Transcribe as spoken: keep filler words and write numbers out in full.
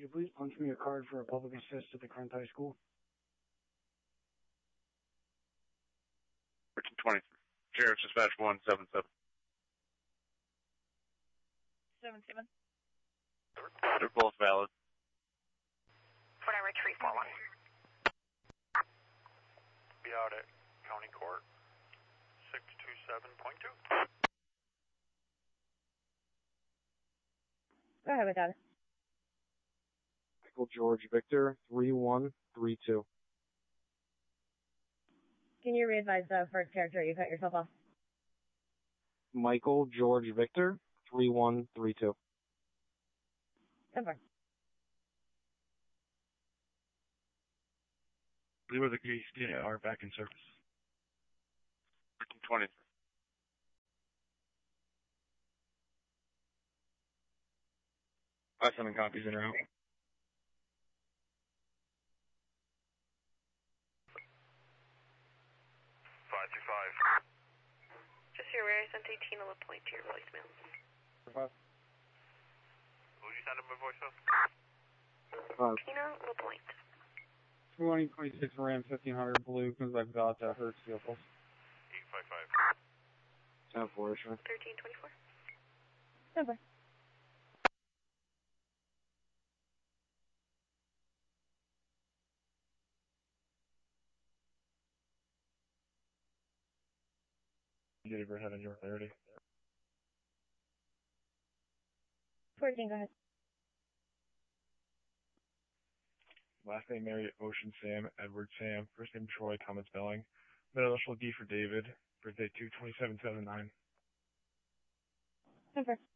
Could you please punch me a card for a public assist at the current high school? thirteen twenty. Sheriff's Dispatch one seven seven. seven seven. They're both valid. four nine three four one. Be out at County Court. six two seven point two. Go ahead with that. Michael George Victor, three one three two. Can you re-advise the first character you cut yourself off? Michael George Victor, three one three two. ten four. We were the case yeah, are back in service. thirteen twenty. Five seven copies in route. five two five. Just your where I sent a Tina LaPointe to your voicemail. What did you send him a voicemail? Uh, Tina LaPointe. twenty twenty-six Ram fifteen hundred blue comes back out to Hertz vehicles. eight five five. ten four, sure. thirteen twenty-four. ten four. You did overhead on your clarity. fourteen, go ahead. Last name Mary, Ocean Sam, Edward Sam, first name Troy, Thomas Belling, middle initial D for David, birthday two twenty-seven seventy-nine. ten four.